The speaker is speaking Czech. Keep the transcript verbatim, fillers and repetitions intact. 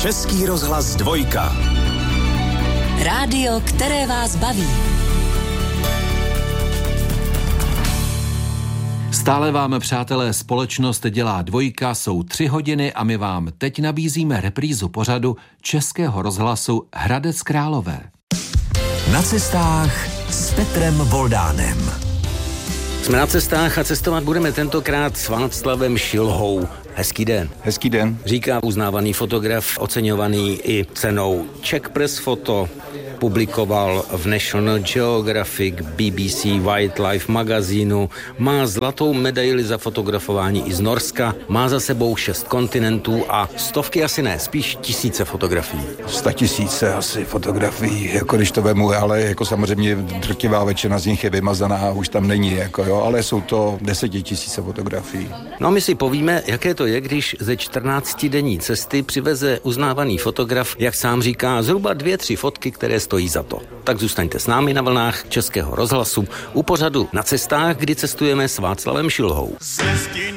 Český rozhlas dvojka. Rádio, které vás baví. Stále vám, přátelé, společnost dělá dvojka, jsou tři hodiny a my vám teď nabízíme reprízu pořadu Českého rozhlasu Hradec Králové. Na cestách s Petrem Voldánem. Jsme na cestách a cestovat budeme tentokrát s Václavem Šilhou. Hezký den. Hezký den. Říká uznávaný fotograf, oceňovaný i cenou Czech Press Photo. Publikoval v National Geographic, B B C Wildlife magazínu, má zlatou medaili za fotografování i z Norska, má za sebou šest kontinentů a stovky asi ne, spíš tisíce fotografií. Sta tisíce asi fotografií, jako když to vemu, ale jako samozřejmě drtivá většina z nich je vymazaná a už tam není, jako jo, ale jsou to desetitisíce fotografií. No a my si povíme, jaké to je, když ze čtrnáctidenní cesty přiveze uznávaný fotograf, jak sám říká, zhruba dvě, tři fotky, které stojí za to. Tak zůstaňte s námi na vlnách Českého rozhlasu u pořadu Na cestách, kdy cestujeme s Václavem Šilhou.